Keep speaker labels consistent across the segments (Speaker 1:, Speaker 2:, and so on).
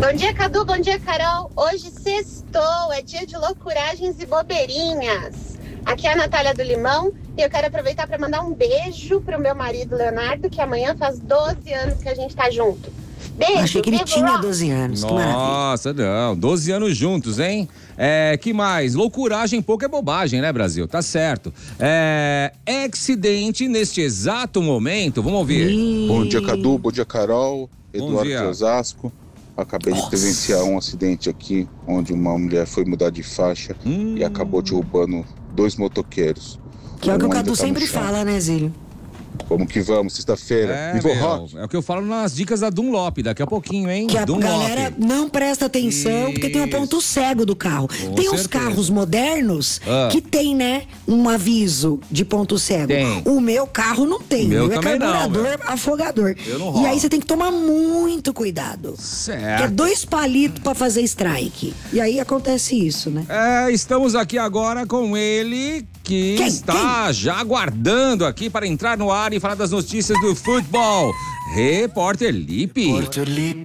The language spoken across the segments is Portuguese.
Speaker 1: Bom dia, Cadu, bom dia, Carol. Hoje sextou, é dia de loucuragens e bobeirinhas. Aqui é a Natália do Limão e eu quero aproveitar para mandar um beijo pro meu marido, Leonardo, que amanhã faz 12 anos que a gente tá junto. Beijo.
Speaker 2: Achei que ele tinha 12 anos, que maravilha.
Speaker 3: Nossa, não, 12 anos juntos, hein? Que mais? Loucuragem pouco é bobagem, né, Brasil? Tá certo. Acidente neste exato momento, vamos ouvir.
Speaker 4: Bom dia, Cadu, bom dia, Carol, Eduardo
Speaker 3: dia.
Speaker 4: de Osasco. Acabei de presenciar um acidente aqui, onde uma mulher foi mudar de faixa e acabou derrubando 2 motoqueiros.
Speaker 2: Que é o que o
Speaker 4: Um ainda
Speaker 2: Cadu
Speaker 4: tá no
Speaker 2: sempre
Speaker 4: chão.
Speaker 2: fala, né, Zílio?
Speaker 4: Vamos que vamos, sexta-feira. Vivo Rock.
Speaker 3: É o que eu falo nas dicas da Dunlop, daqui a pouquinho, hein?
Speaker 2: Que a
Speaker 3: Dunlop.
Speaker 2: galera não presta atenção, porque tem um ponto cego do carro. Tem uns
Speaker 3: certeza.
Speaker 2: carros modernos que tem, né, um aviso de ponto cego.
Speaker 3: Tem.
Speaker 2: O meu carro não tem.
Speaker 3: O meu
Speaker 2: é
Speaker 3: também não,
Speaker 2: carburador, afogador.
Speaker 3: Eu não
Speaker 2: E
Speaker 3: rolo.
Speaker 2: aí você tem que tomar muito cuidado.
Speaker 3: Certo.
Speaker 2: Que é 2 palitos pra fazer strike. E aí acontece isso, né?
Speaker 3: Estamos aqui agora com ele, que
Speaker 2: Quem?
Speaker 3: está já aguardando aqui para entrar no ar e falar das notícias do futebol. Repórter Lipe.
Speaker 2: Nossa,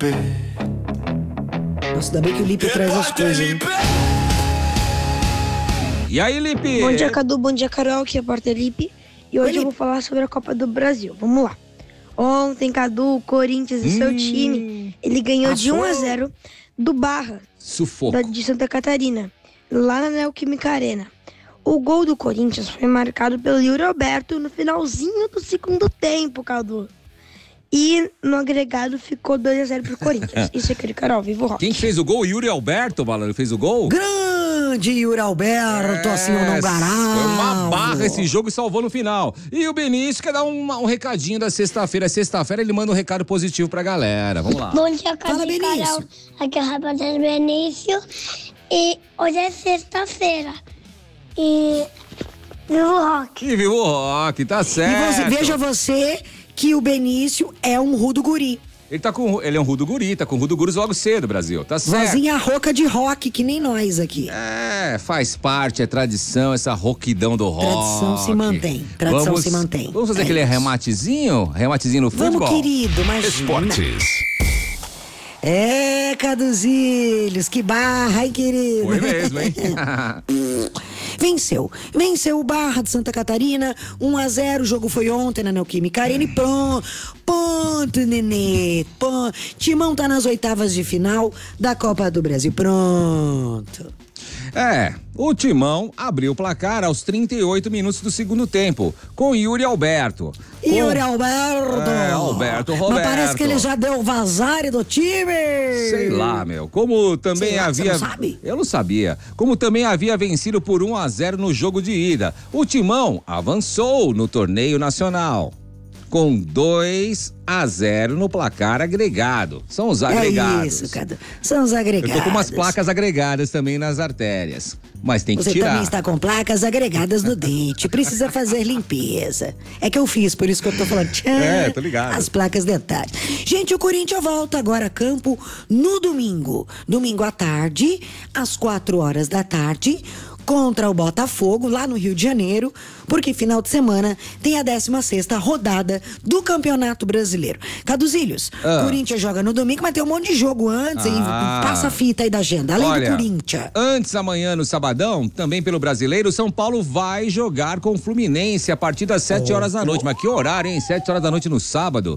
Speaker 2: ainda bem que o Lipe traz as coisas. Hein?
Speaker 3: E aí, Lipe?
Speaker 5: Bom dia, Cadu. Bom dia, Carol. Aqui é o Porter Lipe. E hoje eu vou falar sobre a Copa do Brasil. Vamos lá. Ontem, Cadu, o Corinthians e seu time, ele ganhou de 1-0 do Barra,
Speaker 3: Sufoco.
Speaker 5: de Santa Catarina, lá na Neoquímica Arena. O gol do Corinthians foi marcado pelo Yuri Alberto no finalzinho do segundo tempo, Cadu. E no agregado ficou 2-0 pro Corinthians. Isso aqui de Carol, vivo rock.
Speaker 3: Quem fez o gol? Yuri Alberto, malandro, fez o gol?
Speaker 2: Grande Yuri Alberto, assim eu não garavo.
Speaker 3: Foi uma barra esse jogo e salvou no final. E o Benício quer dar um recadinho da sexta-feira. Sexta-feira ele manda um recado positivo pra galera. Vamos lá.
Speaker 6: Bom dia, Cadu
Speaker 2: Fala,
Speaker 6: e
Speaker 2: Benício.
Speaker 6: Carol. Aqui é o rapaz Benício. E hoje é sexta-feira. E vivo rock.
Speaker 3: E viva o rock, tá
Speaker 2: E
Speaker 3: certo.
Speaker 2: veja você que o Benício é um rudo guri.
Speaker 3: Ele é um rudo guri, tá com rudo guris logo cedo, Brasil, tá certo.
Speaker 2: Vozinha rouca de rock, que nem nós aqui.
Speaker 3: Faz parte, é tradição, essa roquidão do rock.
Speaker 2: Tradição se mantém, tradição se mantém.
Speaker 3: Vamos fazer
Speaker 2: É
Speaker 3: aquele
Speaker 2: isso.
Speaker 3: rematezinho no futebol?
Speaker 2: Vamos, querido, mas... Caduzilhos, que barra, hein, querido?
Speaker 3: Foi mesmo, hein?
Speaker 2: Venceu o Barra de Santa Catarina, 1-0, o jogo foi ontem na Neoquímica Arena e ponto, nenê, ponto. Timão tá nas oitavas de final da Copa do Brasil, pronto.
Speaker 3: O Timão abriu o placar aos 38 minutos do segundo tempo, com Yuri Alberto.
Speaker 2: Yuri Alberto.
Speaker 3: Alberto Roberto.
Speaker 2: Mas parece que ele já deu vazare do time.
Speaker 3: Sei lá, meu. Como também
Speaker 2: Sei lá,
Speaker 3: havia...
Speaker 2: você não sabe?
Speaker 3: Eu não sabia. Como também havia vencido por 1-0 no jogo de ida. O Timão avançou no torneio nacional, com 2-0 no placar agregado. São os agregados.
Speaker 2: É isso, Cadu. São os agregados.
Speaker 3: Eu tô com umas placas agregadas também nas artérias. Mas tem que
Speaker 2: Você
Speaker 3: tirar.
Speaker 2: também está com placas agregadas no dente. Precisa fazer limpeza. É que eu fiz, por isso que eu tô falando. Tchan,
Speaker 3: tô ligado.
Speaker 2: As placas dentárias. Gente, o Corinthians volta agora a campo no domingo. Domingo à tarde, às 4 da tarde, contra o Botafogo, lá no Rio de Janeiro, porque final de semana tem a 16ª rodada do Campeonato Brasileiro. Caduzilhos, Corinthians joga no domingo, mas tem um monte de jogo antes, hein? Passa a fita aí da agenda, além do Corinthians.
Speaker 3: Antes, amanhã, no sabadão, também pelo Brasileiro, São Paulo vai jogar com o Fluminense a partir das 7 da noite. Mas que horário, hein? 7 da noite no sábado.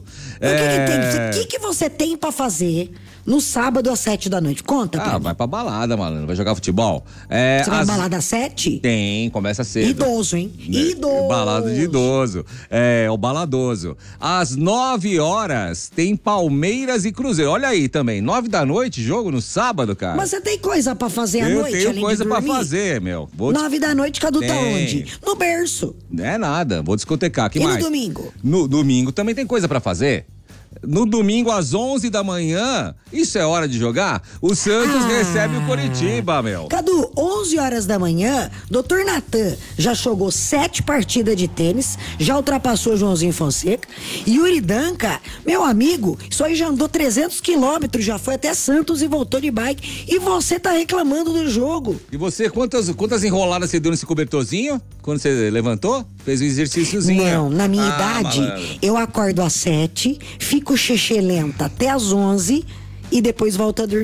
Speaker 2: O que você tem pra fazer no sábado às 7 da noite? Conta pra mim.
Speaker 3: Vai pra balada, malandro. Vai jogar futebol.
Speaker 2: Você vai balada às 7?
Speaker 3: Tem, começa cedo.
Speaker 2: Idoso, hein? Idoso.
Speaker 3: Balada de idoso. O baladoso. Às 9 horas tem Palmeiras e Cruzeiro. Olha aí também, 9 da noite, jogo no sábado, cara.
Speaker 2: Mas você tem coisa pra fazer à noite,
Speaker 3: Eu tenho
Speaker 2: além
Speaker 3: coisa
Speaker 2: de
Speaker 3: pra
Speaker 2: dormir?
Speaker 3: fazer, meu.
Speaker 2: 9 da noite, Cadu tá
Speaker 3: Tem.
Speaker 2: onde? No berço.
Speaker 3: Não é nada, vou discotecar. Que
Speaker 2: E no
Speaker 3: mais?
Speaker 2: domingo?
Speaker 3: No domingo também tem coisa pra fazer. No domingo, às 11 da manhã, isso é hora de jogar? O Santos recebe o Coritiba, meu.
Speaker 2: Cadu, 11 horas da manhã, Dr. Natan já jogou 7 partidas de tênis, já ultrapassou o Joãozinho Fonseca. Yuri Danca, meu amigo, isso aí já andou 300 quilômetros, já foi até Santos e voltou de bike. E você tá reclamando do jogo.
Speaker 3: E você, quantas enroladas você deu nesse cobertorzinho? Quando você levantou? Fez um exercíciozinho?
Speaker 2: Não, na minha idade,
Speaker 3: malandro.
Speaker 2: eu acordo às 7, fico lenta até às 11 e depois volto a dormir.